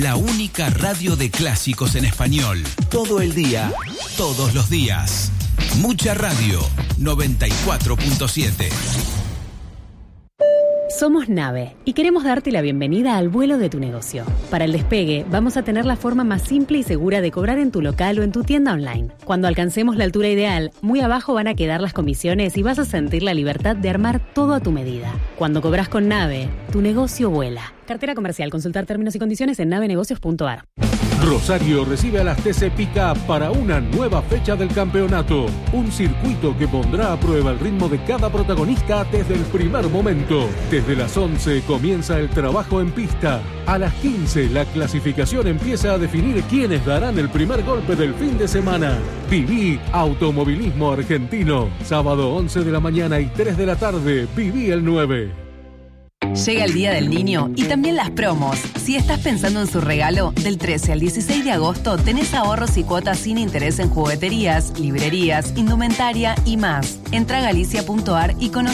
La única radio de clásicos en español. Todo el día, todos los días. Mucha Radio, 94.7. Somos Nave y queremos darte la bienvenida al vuelo de tu negocio. Para el despegue, vamos a tener la forma más simple y segura de cobrar en tu local o en tu tienda online. Cuando alcancemos la altura ideal, muy abajo van a quedar las comisiones y vas a sentir la libertad de armar todo a tu medida. Cuando cobras con Nave, tu negocio vuela. Cartera comercial. Consultar términos y condiciones en navenegocios.ar. Rosario recibe a las TC Pick-Up para una nueva fecha del campeonato. Un circuito que pondrá a prueba el ritmo de cada protagonista desde el primer momento. Desde las 11 comienza el trabajo en pista. A las 15 la clasificación empieza a definir quiénes darán el primer golpe del fin de semana. Viví Automovilismo Argentino. Sábado 11 de la mañana y 3 de la tarde. Viví el 9. Llega el Día del Niño y también las promos. Si estás pensando en su regalo, del 13 al 16 de agosto tenés ahorros y cuotas sin interés en jugueterías, librerías, indumentaria y más. Entra a galicia.ar y conoce